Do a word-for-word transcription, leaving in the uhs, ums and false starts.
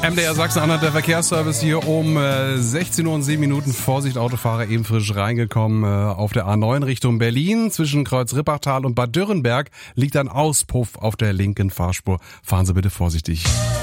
M D R Sachsen-Anhalt, der Verkehrsservice hier um äh, sechzehn Uhr und sieben Minuten. Vorsicht, Autofahrer, eben frisch reingekommen. Äh, auf der A neun Richtung Berlin. Zwischen Kreuz-Rippachtal und Bad Dürrenberg liegt ein Auspuff auf der linken Fahrspur. Fahren Sie bitte vorsichtig.